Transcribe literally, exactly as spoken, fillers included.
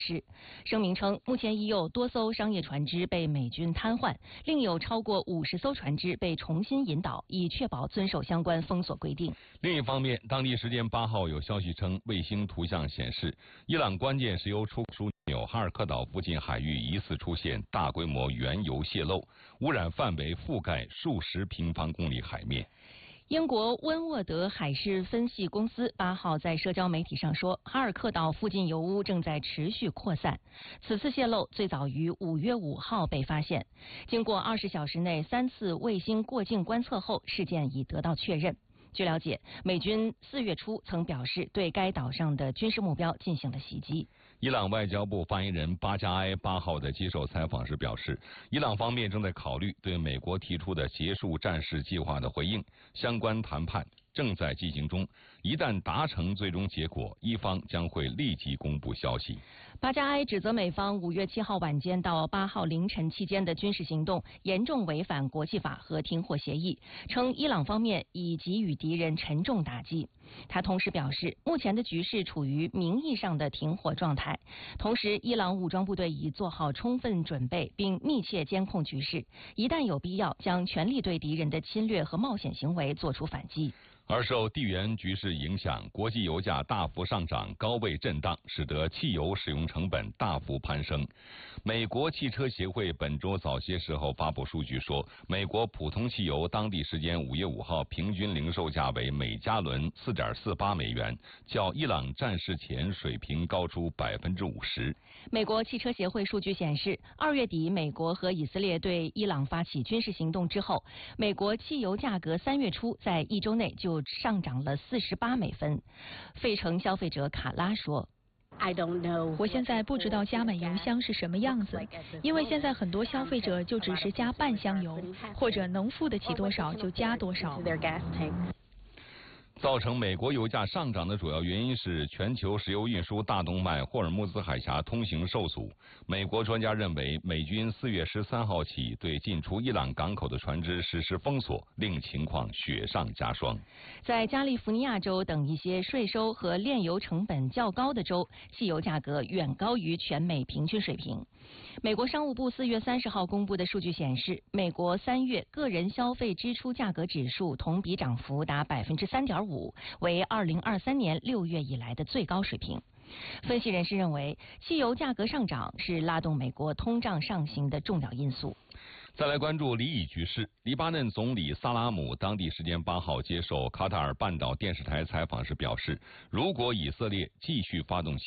是声明称，目前已有多艘商业船只被美军瘫痪，另有超过五十艘船只被重新引导，以确保遵守相关封锁规定。 另一方面，当地时间八号有消息称，卫星图像显示，伊朗关键石油出口纽哈尔克岛附近海域疑似出现大规模原油泄漏，污染范围覆盖数十平方公里海面。 英国温沃德海事分析公司八号在社交媒体上说，哈尔克岛附近油污正在持续扩散。此次泄漏最早于五月五号被发现，经过二十小时内三次卫星过境观测后，事件已得到确认。据了解，美军四月初曾表示对该岛上的军事目标进行了袭击。 伊朗外交部发言人巴加埃八号在接受采访时表示，伊朗方面正在考虑对美国提出的结束战事计划的回应，相关谈判正在进行中，一旦达成最终结果，伊方将会立即公布消息。 巴加埃指责美方五月七号晚间到八号凌晨期间的军事行动严重违反国际法和停火协议，称伊朗方面已给予敌人沉重打击。他同时表示，目前的局势处于名义上的停火状态，同时伊朗武装部队已做好充分准备，并密切监控局势，一旦有必要，将全力对敌人的侵略和冒险行为作出反击。 而受地缘局势影响，国际油价大幅上涨，高位震荡，使得汽油使用成本大幅攀升。美国汽车协会本周早些时候发布数据说，美国普通汽油当地时间五月五号平均零售价为每加仑 四点四八美元，较伊朗战事前水平高出百分之五十。 美国汽车协会数据显示，二月底美国和以色列对伊朗发起军事行动之后，美国汽油价格三月初在一周内就上涨了四十八美分。费城消费者卡拉说， 我现在不知道加满油箱是什么样子，因为现在很多消费者就只是加半箱油，或者能付得起多少就加多少。 造成美国油价上涨的主要原因是全球石油运输大动脉霍尔木兹海峡通行受阻。美国专家认为，美军四月十三号起对进出伊朗港口的船只实施封锁，令情况雪上加霜。 在加利福尼亚州等一些税收和炼油成本较高的州，汽油价格远高于全美平均水平。美国商务部四月三十号公布的数据显示，美国三月个人消费支出价格指数同比涨幅达百分之三点五，为二零二三年六月以来的最高水平。分析人士认为，汽油价格上涨是拉动美国通胀上行的重要因素。 再来关注黎以局势。黎巴嫩总理萨拉姆当地时间八号接受卡塔尔半岛电视台采访时表示，如果以色列继续发动